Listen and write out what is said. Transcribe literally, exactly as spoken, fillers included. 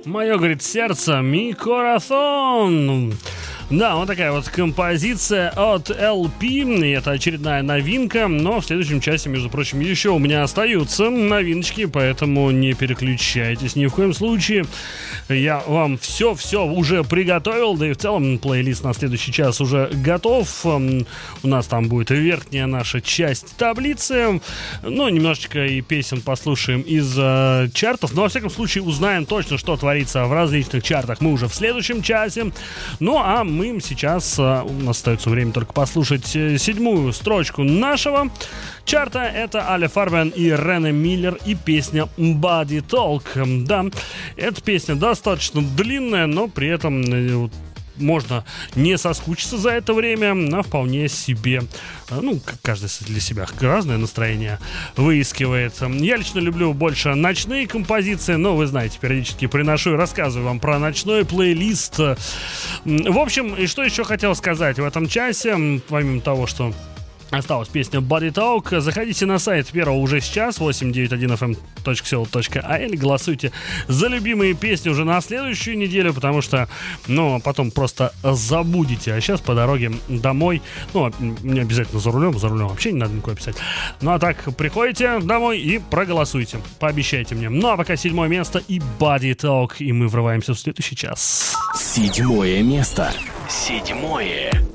Мое, говорит, сердце, ми корасон. Да, вот такая вот композиция от эл пи. Это очередная новинка, но в следующем часе, между прочим, еще у меня остаются новиночки, поэтому не переключайтесь ни в коем случае. Я вам все-все уже приготовил, да и в целом плейлист на следующий час уже готов. У нас там будет верхняя наша часть таблицы. Ну, немножечко и песен послушаем из э, чартов, но во всяком случае узнаем точно, что творится в различных чартах мы уже в следующем часе. Ну, а мы сейчас, у нас остается время только послушать седьмую строчку нашего чарта. Это Аля Фарбен и Рене Миллер и песня Body Talk. Да, эта песня достаточно длинная, но при этом можно не соскучиться за это время, а вполне себе, ну, каждый для себя разное настроение выискивает. Я лично люблю больше ночные композиции, но вы знаете, периодически приношу и рассказываю вам про ночной плейлист. В общем, и что еще хотел сказать в этом часе, помимо того, что осталась песня Body Talk, заходите на сайт первого уже сейчас, восемь девять один эф эм точка сеул точка ай эл, голосуйте за любимые песни уже на следующую неделю, потому что, ну, потом просто забудете. А сейчас по дороге домой, ну, не обязательно за рулем, за рулем вообще не надо никуда писать. Ну, а так, приходите домой и проголосуйте, пообещайте мне. Ну, а пока седьмое место и Body Talk, и мы врываемся в следующий час. Седьмое место. Седьмое.